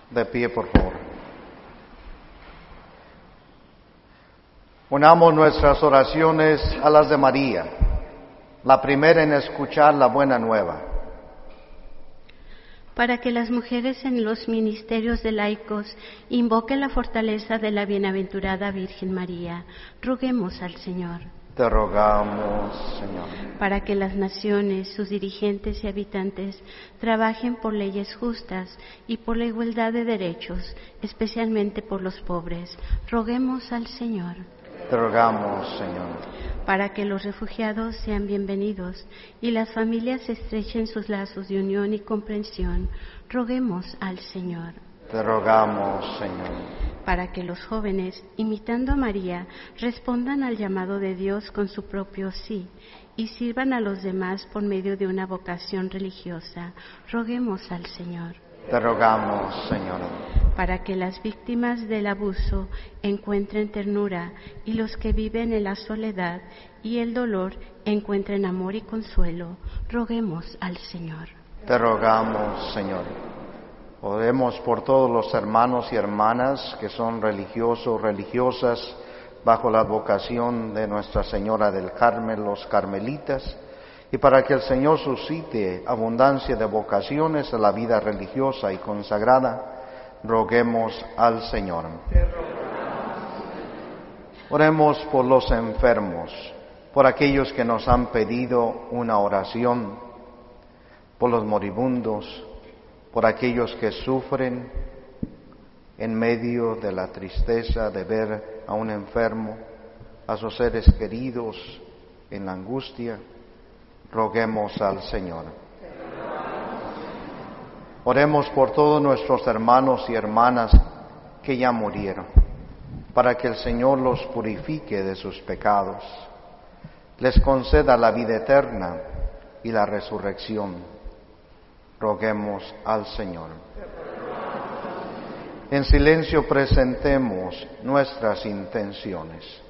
De pie, por favor. Unamos nuestras oraciones a las de María, la primera en escuchar la buena nueva. Para que las mujeres en los ministerios de laicos invoquen la fortaleza de la bienaventurada Virgen María, roguemos al Señor. Te rogamos, Señor. Para que las naciones, sus dirigentes y habitantes trabajen por leyes justas y por la igualdad de derechos, especialmente por los pobres, roguemos al Señor. Te rogamos, Señor. Para que los refugiados sean bienvenidos y las familias estrechen sus lazos de unión y comprensión, roguemos al Señor. Te rogamos, Señor. Para que los jóvenes, imitando a María, respondan al llamado de Dios con su propio sí y sirvan a los demás por medio de una vocación religiosa, roguemos al Señor. Te rogamos, Señor. Para que las víctimas del abuso encuentren ternura y los que viven en la soledad y el dolor encuentren amor y consuelo, roguemos al Señor. Te rogamos, Señor. Oremos por todos los hermanos y hermanas que son religiosos o religiosas bajo la advocación de Nuestra Señora del Carmel, los carmelitas, y para que el Señor suscite abundancia de vocaciones a la vida religiosa y consagrada, roguemos al Señor. Oremos por los enfermos, por aquellos que nos han pedido una oración, por los moribundos, por aquellos que sufren en medio de la tristeza de ver a un enfermo, a sus seres queridos en la angustia, roguemos al Señor. Oremos por todos nuestros hermanos y hermanas que ya murieron, para que el Señor los purifique de sus pecados, les conceda la vida eterna y la resurrección. Roguemos al Señor. En silencio presentemos nuestras intenciones.